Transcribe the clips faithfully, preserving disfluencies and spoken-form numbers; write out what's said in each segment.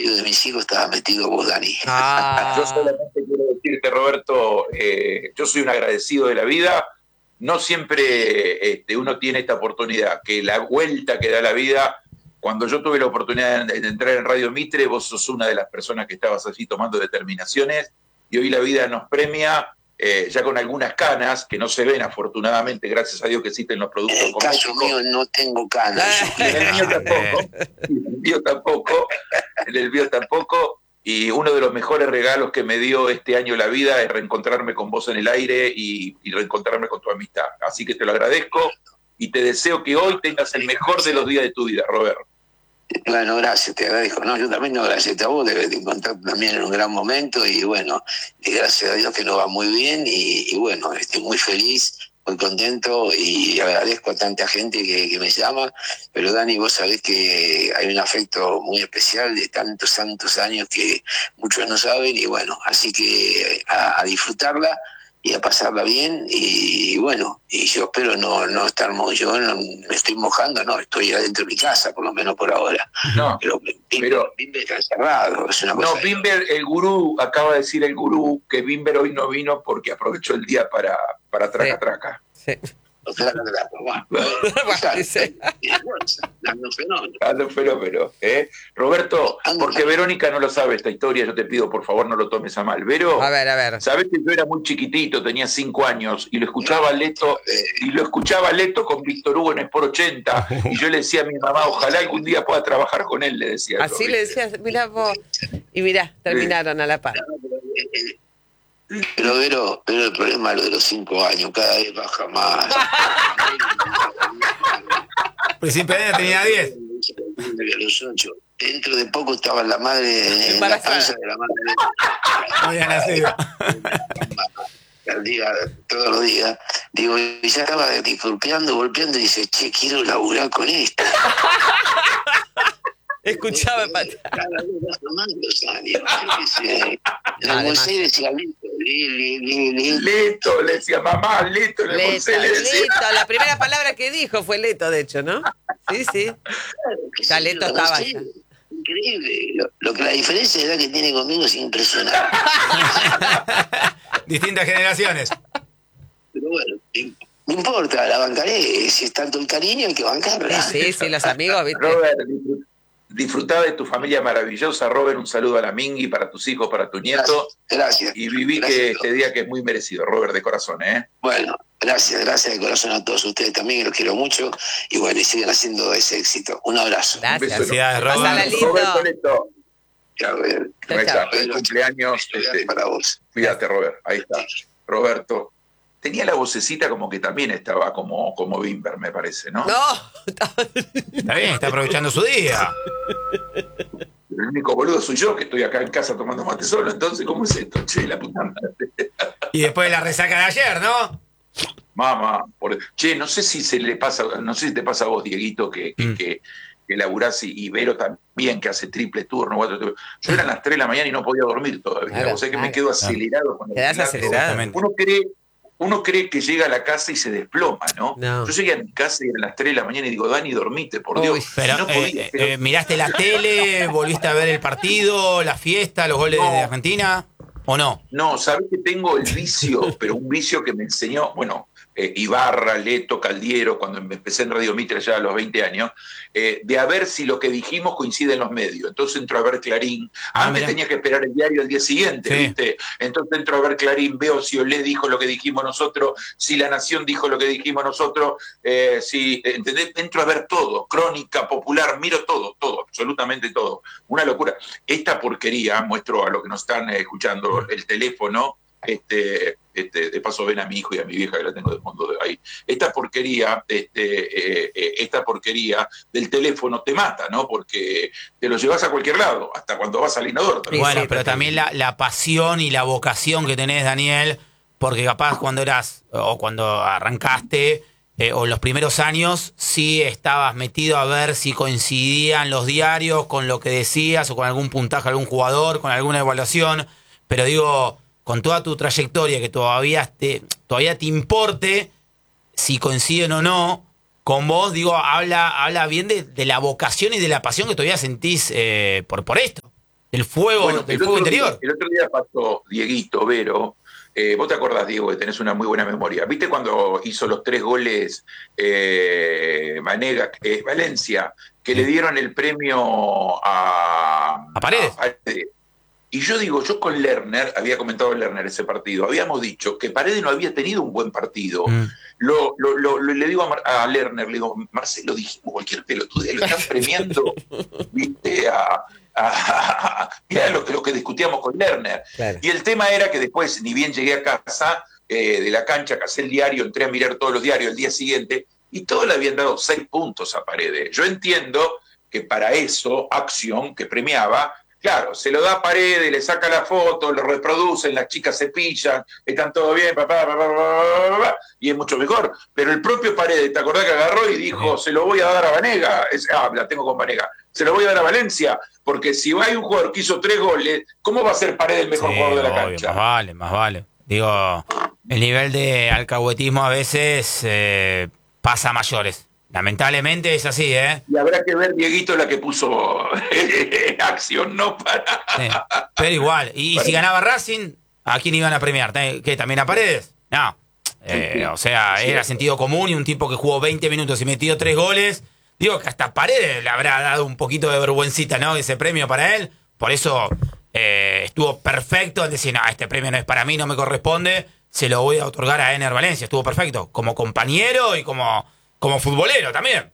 medio de mis hijos estabas metido vos, Dani. Ah. Yo solamente quiero decirte, Roberto, eh, yo soy un agradecido de la vida. No siempre este, uno tiene esta oportunidad, que la vuelta que da la vida. Cuando yo tuve la oportunidad de, de entrar en Radio Mitre, vos sos una de las personas que estabas allí tomando determinaciones, y hoy la vida nos premia eh, ya con algunas canas que no se ven, afortunadamente, gracias a Dios que existen los productos. En el caso mío no tengo canas. En el mío tampoco, en el mío tampoco, en el mío tampoco, y uno de los mejores regalos que me dio este año la vida es reencontrarme con vos en el aire y, y reencontrarme con tu amistad. Así que te lo agradezco y te deseo que hoy tengas el mejor de los días de tu vida, Roberto. Bueno, gracias, te agradezco. No, yo también no, gracias a vos, debes de encontrar también en un gran momento, y bueno, y gracias a Dios que nos va muy bien, y, y bueno, estoy muy feliz, muy contento, y agradezco a tanta gente que, que me llama. Pero Dani, vos sabés que hay un afecto muy especial de tantos, tantos años que muchos no saben, y bueno, así que a, a disfrutarla y a pasarla bien, y bueno, y yo espero no, no estar, mo- yo no me estoy mojando, no, estoy adentro de mi casa, por lo menos por ahora. No, Pero Bimber, pero- Bimber está encerrado, es una cosa. No, Bimber, el gurú, acaba de decir el gurú que Bimber hoy no vino porque aprovechó el día para, para traca Sí. traca. Sí. Otra cosa, bueno, claro, Sí. dando fenómeno. Dando un fenómeno, ¿eh? Roberto, Ando- porque Verónica no lo sabe esta historia, yo te pido por favor no lo tomes a mal. Vero, A ver, a ver. sabés que yo era muy chiquitito, tenía cinco años, y lo escuchaba a Leto, y lo escuchaba a Leto con Víctor Hugo en Sport ochenta, y yo le decía a mi mamá, ojalá algún día pueda trabajar con él, le decía yo, Así le ¿viste? decías, mirá vos. Y mirá, terminaron a la paz. Pero Vero, pero el problema es lo de los cinco años, cada vez baja más. Príncipe Daniel tenía diez. A los ocho. Dentro de poco estaba la madre en la Embarazada. panza de la madre. No había nacido. Al día, todos los días. Digo, y ya estaba golpeando, golpeando, y dice, che, quiero laburar con esto. Escuchaba, Pati. Cada vez baja más los años. Yo qué sé. En el Además. museo decía, listo, li, li, li, li. Leto, le decía mamá, Leto, en el Leto, bolsillo le decía. Leto. La primera palabra que dijo fue Leto, de hecho, ¿no? Sí, sí. Claro, qué Ya sé Leto yo, no estaba sé. ya. Increíble. Lo, lo que la diferencia de edad que tiene conmigo es impresionante. Distintas generaciones. Pero bueno, no importa, la bancaré. Si es tanto el cariño, hay que bancarla. Sí, sí, sí, los amigos, ¿viste? Robert, disfrut- disfrutá de tu familia maravillosa. Robert, un saludo a la Mingui, para tus hijos, para tu nieto. Gracias. Y viví Gracias. que este día que es muy merecido, Robert, de corazón, ¿eh? Bueno, gracias, gracias de corazón a todos ustedes también, que los quiero mucho. Y bueno, y sigan haciendo ese éxito. Un abrazo. Un Gracias. beso Felicidades, enorme. Pasala Robert. lindo. Roberto Leto. Chao, Bel. Chao, Ahí chao. está, feliz cumpleaños. Este, Para vos. cuídate, Robert. Ahí está. Roberto. Tenía la vocecita como que también estaba como, como Bimber, me parece, ¿no? No. Está bien, está aprovechando su día. El único boludo soy yo, que estoy acá en casa tomando mate solo. Entonces, ¿cómo es esto? Che, la puta madre. Y después de la resaca de ayer, ¿no? Mamá, por... che, no sé si se le pasa, no sé si te pasa a vos, Dieguito, que, que, Mm. que, que laburás y, y Vero también, que hace triple turno, cuatro turnos. Yo eran las tres de la mañana y no podía dormir todavía. Claro, o sea que claro. me quedo acelerado con el Quedás relato. acelerado. Exactamente. Uno cree, uno cree que llega a la casa y se desploma, ¿no? No. Yo llegué a mi casa y eran las tres de la mañana y digo, Dani, dormite, por Uy. Dios. Pero, Y no eh, podía, eh, pero- eh, ¿miraste la tele? ¿Volviste a ver el partido, la fiesta, los goles No. de Argentina? ¿O no? No, sabés que tengo el vicio, pero un vicio que me enseñó, bueno, eh, Ibarra, Leto, Caldiero, cuando me empecé en Radio Mitre ya a los veinte años, eh, de a ver si lo que dijimos coincide en los medios. Entonces entro a ver Clarín. Ah, Antes mirá. tenía que esperar el diario al día siguiente, Sí. ¿viste? Entonces entro a ver Clarín, veo si Olé dijo lo que dijimos nosotros, si La Nación dijo lo que dijimos nosotros, eh, si, ¿entendés? Entro a ver todo, Crónica Popular, miro todo, todo, absolutamente todo. Una locura. Esta porquería, muestro a los que nos están eh, escuchando el teléfono, este, este, de paso ven a mi hijo y a mi vieja que la tengo de fondo de ahí. Esta porquería, este, eh, eh, esta porquería del teléfono te mata, ¿no? Porque te lo llevas a cualquier lado, hasta cuando vas al inodoro. te lo Sí, Bueno, sí, pero total. también la, la pasión y la vocación que tenés, Daniel, porque capaz cuando eras, o cuando arrancaste, eh, o en los primeros años, sí estabas metido a ver si coincidían los diarios con lo que decías, o con algún puntaje, algún jugador, con alguna evaluación, pero digo, con toda tu trayectoria, que todavía te, todavía te importe si coinciden o no, con vos, digo, habla, habla bien de, de la vocación y de la pasión que todavía sentís eh, por, por esto. del fuego, Bueno, del el fuego otro día- interior. el otro día pasó Dieguito Vero. Eh, vos te acordás, Diego, que tenés una muy buena memoria. ¿Viste cuando hizo los tres goles eh, Vanega, eh, Valencia, que Sí. le dieron el premio a, A Paredes. a Paredes? Y yo digo, yo con Lerner, había comentado Lerner ese partido, habíamos dicho que Paredes no había tenido un buen partido. Mm. Lo, lo, lo- lo- le digo a, Mar- a Lerner, le digo, Marcelo, dijimos cualquier pelotudez, lo están premiando, viste, a... a- mirá lo, que- lo que discutíamos con Lerner. Claro. Y el tema era que después, ni bien llegué a casa eh, de la cancha, casé el diario, entré a mirar todos los diarios el día siguiente, y todos le habían dado seis puntos a Paredes. Yo entiendo que para eso, Acción, que premiaba, claro, se lo da a Paredes, le saca la foto, lo reproducen, las chicas se pillan, están todo bien, papá, papá, papá, papá, y es mucho mejor. Pero el propio Paredes, ¿te acordás que agarró y dijo, se lo voy a dar a Vanega? Es, ah, la tengo con Vanega. Se lo voy a dar a Valencia, porque si hay un jugador que hizo tres goles, ¿cómo va a ser Paredes el mejor Sí, jugador de la obvio, cancha? Más vale, más vale. Digo, el nivel de alcahuetismo a veces eh, pasa a mayores. Lamentablemente es así, ¿eh? Y habrá que ver, Dieguito, la que puso Acción, no para... Sí. Pero igual, y, y si ganaba Racing, ¿a quién iban a premiar? ¿Qué, también a Paredes? No. Eh, o sea, Sí. era sentido común y un tipo que jugó veinte minutos y metió tres goles. Digo que hasta Paredes le habrá dado un poquito de vergüencita, ¿no? Ese premio para él. Por eso eh, estuvo perfecto en decir, no, este premio no es para mí, no me corresponde, se lo voy a otorgar a Ener Valencia. Estuvo perfecto, como compañero y como, como futbolero también.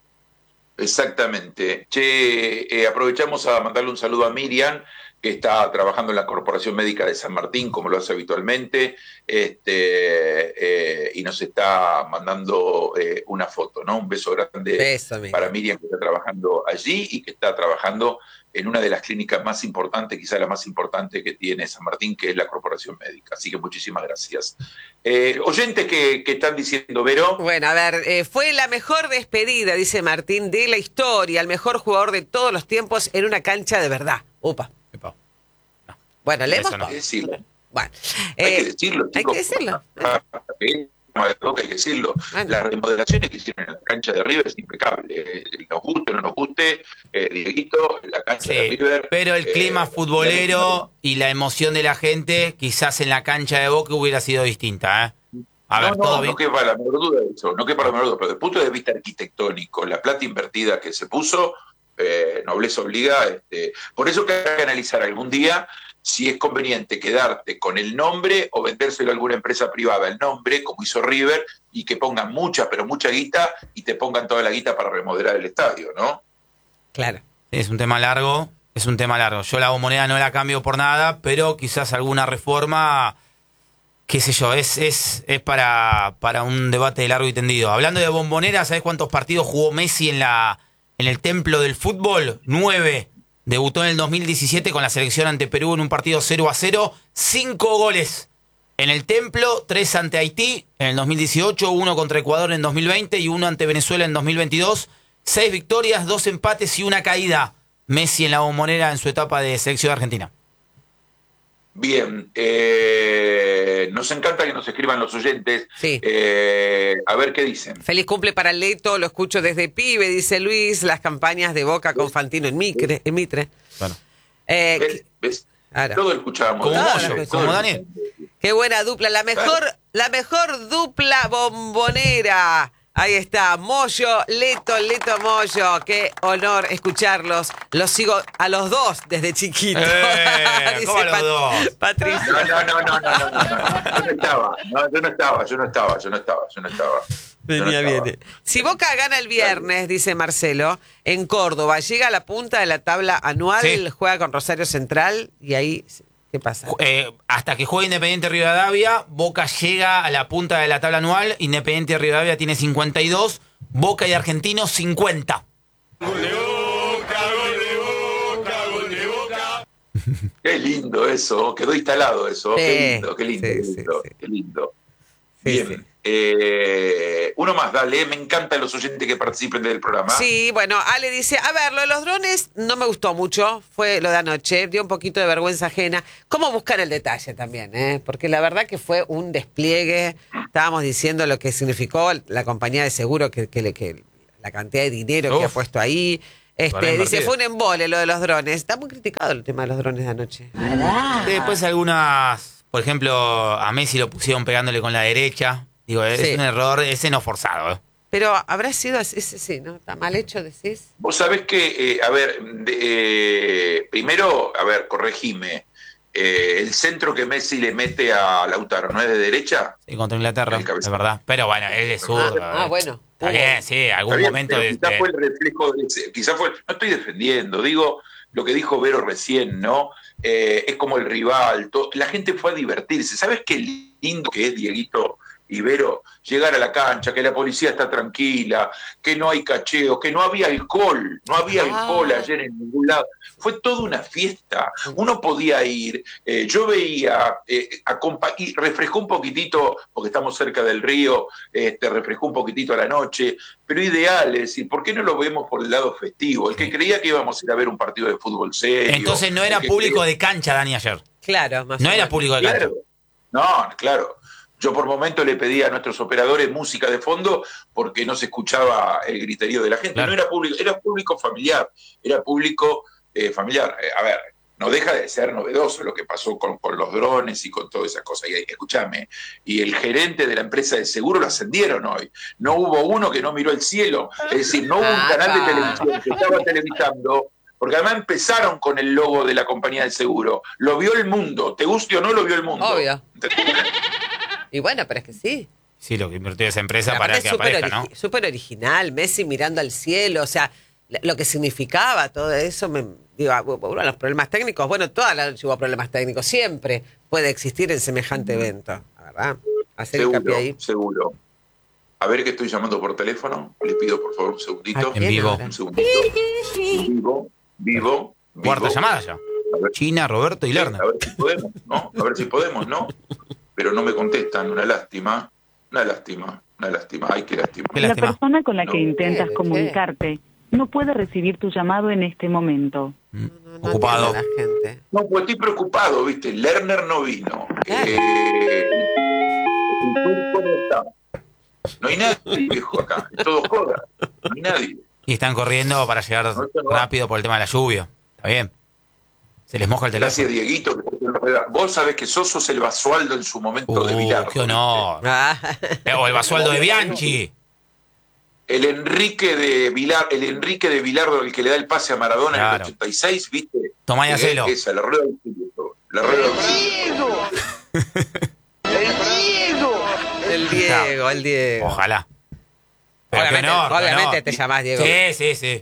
Exactamente. Che, eh, aprovechamos a mandarle un saludo a Miriam, que está trabajando en la Corporación Médica de San Martín, como lo hace habitualmente, este, eh, y nos está mandando eh, una foto, ¿no? Un beso grande Beso, amigo. para Miriam, que está trabajando allí y que está trabajando en una de las clínicas más importantes, quizá la más importante que tiene San Martín, que es la Corporación Médica. Así que muchísimas gracias. Eh, oyentes que, que están diciendo, Vero, Bueno, a ver, eh, fue la mejor despedida, dice Martín, de la historia, el mejor jugador de todos los tiempos en una cancha de verdad. Upa. Epa. Bueno, leemos Eso no. hay que decirlo. Bueno, Hay eh, que decirlo, hay chicos. que decirlo. Ah, sí, no, hay que decirlo. Bueno. Las remodelaciones que hicieron en la cancha de River es impecable. Eh, Nos guste o no nos guste, eh, Dieguito, la cancha de Sí, River. pero el eh, clima futbolero y la emoción de la gente, quizás en la cancha de Boca hubiera sido distinta, ¿eh? A ver, no, todo no, bien. no quepa la menor duda de eso, no quepa la menor duda, pero desde el punto de vista arquitectónico, la plata invertida que se puso, eh, nobleza obliga. Este, por eso que hay que analizar algún día si es conveniente quedarte con el nombre o vendérselo a alguna empresa privada el nombre, como hizo River, y que pongan mucha, pero mucha guita, y te pongan toda la guita para remodelar el estadio, ¿no? claro. Es un tema largo, es un tema largo. Yo la bombonera no la cambio por nada, pero quizás alguna reforma, qué sé yo, es, es, es para, para un debate largo y tendido. Hablando de bombonera, ¿sabés cuántos partidos jugó Messi en la en el templo del fútbol? Nueve. Debutó en el dos mil diecisiete con la selección ante Perú en un partido cero a cero. Cinco goles en el templo, tres ante Haití en el dos mil dieciocho, uno contra Ecuador en dos mil veinte y uno ante Venezuela en dos mil veintidós. Seis victorias, dos empates y una caída. Messi en la bombonera en su etapa de selección argentina. Bien, eh, nos encanta que nos escriban los oyentes. Sí. Eh, a ver qué dicen. Feliz cumple para Leto, lo escucho desde pibe, dice Luis, las campañas de Boca con Fantino en Mitre. En Mitre. Bueno. Eh, ¿Ves? ¿Ves? Ahora. Todo escuchamos. Como Todas Moyo, las como cosas. Daniel. Qué buena dupla, la mejor, la mejor dupla bombonera. Ahí está, Moyo, Leto, Leto, Moyo. Qué honor escucharlos. Los sigo a los dos desde chiquito. Eh, ¿cómo a los Pat- dos? Patricio. No, no, no, no, no, no, no, no, yo no estaba, no, yo no estaba, yo no estaba, yo no estaba, yo no estaba. Yo no Venía, estaba. viene. Si Boca gana el viernes, dice Marcelo, en Córdoba, llega a la punta de la tabla anual, Sí. juega con Rosario Central y ahí, ¿qué pasa? Eh, hasta que juegue Independiente Rivadavia, Boca llega a la punta de la tabla anual. Independiente Rivadavia tiene cincuenta y dos, Boca y Argentinos cincuenta. Qué lindo eso, quedó instalado eso, Sí, qué lindo, qué lindo, sí, qué sí, lindo, sí. qué lindo. Sí, Bien, sí. eh, uno más, dale, me encantan los oyentes que participen del programa. Sí, bueno, Ale dice, a ver, lo de los drones no me gustó mucho, fue lo de anoche, dio un poquito de vergüenza ajena. ¿Cómo buscar el detalle también? Eh? Porque la verdad que fue un despliegue, estábamos diciendo lo que significó la compañía de seguro, que, que, le- que la cantidad de dinero que ha Uf. puesto ahí. Este, dice, fue un embole lo de los drones. Está muy criticado el tema de los drones de anoche. Sí, después algunas, por ejemplo, a Messi lo pusieron pegándole con la derecha. Digo, es Sí. un error, ese no forzado. ¿eh? Pero habrá sido así, sí, sí, ¿no? ¿Está mal hecho, decís? Vos sabés que, eh, a ver, de, eh, primero, a ver, corregime. Eh, el centro que Messi le mete a Lautaro, ¿no es de derecha? Sí, contra Inglaterra, El cabeza. es verdad. Pero bueno, él es zurdo. Ah, ¿eh? bueno. Está bien, sí, algún Está bien, momento pero de, quizás de- fue el reflejo de ese- quizás fue, no estoy defendiendo, digo lo que dijo Vero recién, ¿no? Eh, es como el rival, to- la gente fue a divertirse. ¿Sabes qué lindo que es, Dieguito y Vero? Llegar a la cancha, que la policía está tranquila, que no hay cacheo, que no había alcohol, no había Ah. alcohol ayer en ningún lado. Fue toda una fiesta. Uno podía ir, eh, yo veía, eh, acompa- y refrescó un poquitito, porque estamos cerca del río, este, refrescó un poquitito a la noche, pero ideal, es decir, ¿por qué no lo vemos por el lado festivo? El que creía que íbamos a ir a ver un partido de fútbol serio. Entonces no el era que público creía- de cancha, Dani, ayer. Claro, más No o era menos. público de cancha. Claro. No, claro. Yo por momento le pedí a nuestros operadores música de fondo porque no se escuchaba el griterío de la gente. Claro. No era público, era público familiar, era público eh, familiar. Eh, a ver, no deja de ser novedoso lo que pasó con, con los drones y con todas esas cosas. Y escúchame, y el gerente de la empresa de seguro lo ascendieron hoy. No hubo uno que no miró el cielo. Es decir, no hubo un Ah, canal de pa. televisión que estaba televisando. Porque además empezaron con el logo de la compañía de seguro. Lo vio el mundo. Te guste o no, lo vio el mundo. Obvio. ¿Entendés? Y bueno, pero es que sí. Sí, lo que invirtió esa empresa Pero para aparte que es súper aparezca, ¿no? origi- súper original, Messi mirando al cielo, o sea, l- lo que significaba todo eso, me, digo, ah, bueno, los problemas técnicos, bueno, toda la noche hubo problemas técnicos, siempre puede existir en semejante evento, la verdad. Hacer Seguro, hincapié ahí. seguro. A ver que estoy llamando por teléfono. Le pido por favor un segundito. ¿A quién En vivo. ahora? Un segundito. Vivo, vivo, vivo. Cuarta llamada ya. A ver, China, Roberto y a Lerner. ver si podemos, ¿no? A ver si podemos, ¿no? Pero no me contestan, una lástima. Una lástima, una lástima. Ay, qué lástima. Qué La lástima. persona con la No. que intentas Eh, comunicarte no puede recibir tu llamado en este momento. Mm, No, no Ocupado. entiendo la gente. No, pues estoy preocupado, ¿viste? Lerner no vino. Claro. Eh, el turco no está. No hay nadie, viejo, acá. Es todo joda. No hay nadie. Y están corriendo para llegar No, esto no va. rápido por el tema de la lluvia. Está bien. Se les moja el teléfono. Gracias, Dieguito. Vos sabés que sos, sos el Basualdo en su momento de Uh, Bilardo. qué honor. Ah, Eh, O el Basualdo de Bianchi. El Enrique de Vilar, el Enrique de Bilardo, el que le da el pase a Maradona en Claro. el ochenta y seis, ¿viste? Tomá y Eh, hacelo. Esa, la rueda del siglo. La rueda del siglo. el Diego, el Diego. Ojalá. Pero qué Obviamente, honor, qué obviamente honor. te llamás Diego. Sí, sí, sí.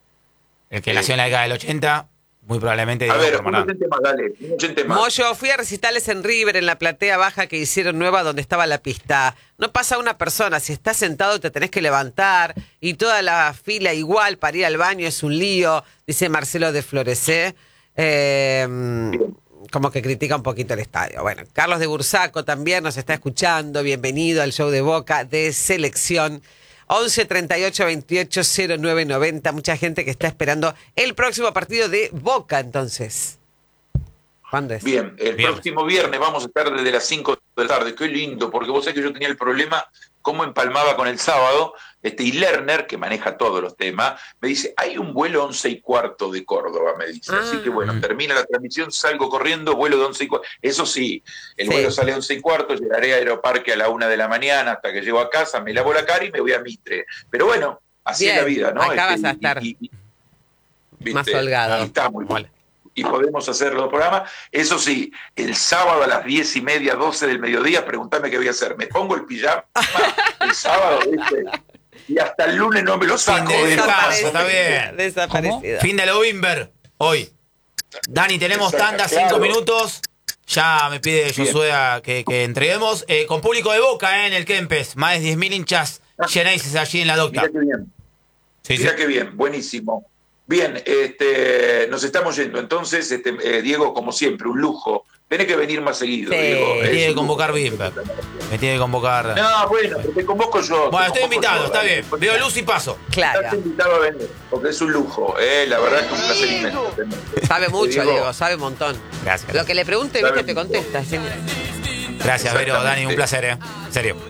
El que Sí. nació en la década del ochenta, muy probablemente A Diego ver, un Cormarán. oyente más, dale. Un oyente más. Moyo, fui a recitales en River, en la platea baja que hicieron nueva donde estaba la pista. No pasa una persona, si estás sentado te tenés que levantar y toda la fila igual para ir al baño es un lío, dice Marcelo de Floresé. Eh, como que critica un poquito el estadio. Bueno, Carlos de Bursaco también nos está escuchando. Bienvenido al show de Boca de Selección. once treinta y ocho veintiocho cero nueve noventa. Mucha gente que está esperando el próximo partido de Boca, entonces. ¿Cuándo es? Bien, el Viernes. próximo viernes vamos a estar desde las cinco de la tarde. Qué lindo, porque vos sabés que yo tenía el problema cómo empalmaba con el sábado. Este, y Lerner, que maneja todos los temas, me dice, hay un vuelo once y cuarto de Córdoba, me dice. Ah. Así que bueno, Mm. termina la transmisión, salgo corriendo, vuelo de once y cuarto. Eso sí, el Sí. vuelo sale a once y cuarto, llegaré a Aeroparque a la una de la mañana hasta que llego a casa, me lavo la cara y me voy a Mitre. Pero bueno, así Bien, es la vida, ¿no? acá Este, vas a estar y- y- y- más ¿viste? holgado. Y está muy Vale. bueno. Y podemos hacer los programas. Eso sí, el sábado a las diez y media, doce del mediodía, preguntame qué voy a hacer. Me pongo el pijama el sábado, ¿viste? Y hasta el lunes no me lo saco. Fin de ¿eh? descanso, está bien. Desaparecida. Fin de lo Wimber, hoy. Dani, tenemos Exacto, tanda, claro. cinco minutos. Ya me pide Bien. Josué a que, que entreguemos. Eh, con público de Boca eh, en el Kempes. Más de diez mil hinchas llenáis allí en la docta. Mira qué bien. Sí, sí. Mira qué bien, buenísimo. Bien, este, nos estamos yendo. Entonces, este, eh, Diego, como siempre, un lujo. Tenés que venir más seguido, Sí. Diego. Me Es tiene que un convocar lujo. Wimber. Me tiene que convocar. No, bueno, te convoco yo. Bueno, te estoy convoco invitado, yo, está dale. bien. Veo luz y paso. Claro. Estás invitado a venir, porque es un lujo. Eh, la verdad es que es un placer inmenso. tenerte. Sabe mucho, Diego, Diego, sabe un montón. Gracias. Lo que le pregunte, Sabe viste, te mucho. contesta. ¿sí? Gracias, Vero, Dani, un Exactamente. placer, ¿eh? En serio.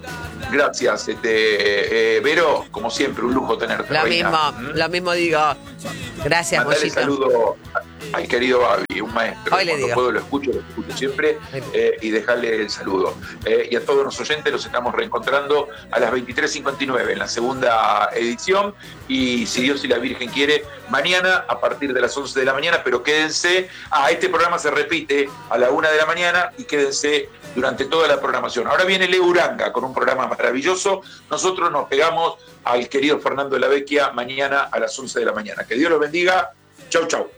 Gracias, este, eh, Vero, como siempre, un lujo tenerte. Lo reina. mismo, ¿Mm? lo mismo digo. Gracias, Mandale Mollito. saludo al querido Babi, un maestro. Hoy le Cuando digo. puedo lo escucho, lo escucho siempre, eh, y dejarle el saludo. Eh, y a todos los oyentes los estamos reencontrando a las veintitrés cincuenta y nueve en la segunda edición. Y si Dios y la Virgen quiere, mañana a partir de las once de la mañana, pero quédense. Ah, este programa se repite a la una de la mañana y quédense durante toda la programación. Ahora viene Leo Uranga con un programa maravilloso. Nosotros nos pegamos al querido Fernando de la Vecchia mañana a las once de la mañana. Que Dios los bendiga. Chau, chau.